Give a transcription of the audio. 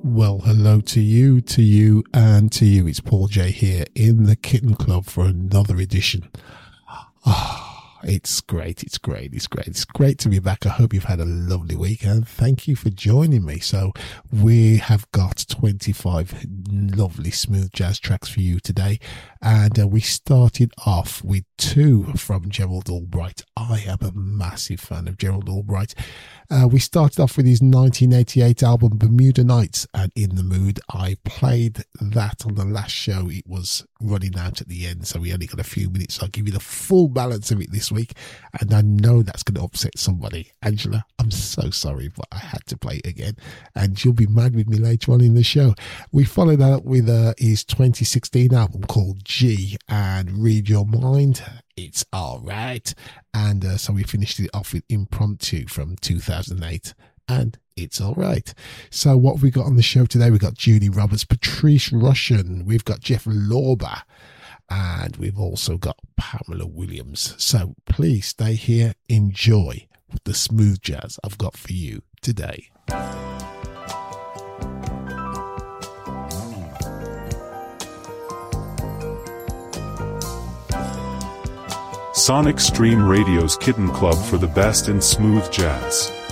Well, hello to you, and to you. It's Paul J here in the Kitten Club for another edition. It's great to be back. I hope you've had a lovely week, and thank you for joining me. So we have got 25 lovely smooth jazz tracks for you today, and we started off with two from Gerald Albright. I am a massive fan of Gerald Albright. We started off with his 1988 album Bermuda Nights and In the Mood. I played that on the last show. It was running out at the end, so we only got a few minutes. So I'll give you the full balance of it this week, and I know that's going to upset somebody. Angela, I'm so sorry, but I had to play it again, and you'll be mad with me later on in the show. We followed that up with his 2016 album called G and Read Your Mind. It's all right. And so we finished it off with Impromptu from 2008. And it's all right. So what have we got on the show today? We've got Julie Roberts, Patrice Rushen. We've got Jeff Lorber. And we've also got Pamela Williams. So please stay here. Enjoy the smooth jazz I've got for you today. Sonic Stream Radio's Kitten Club for the best in smooth jazz.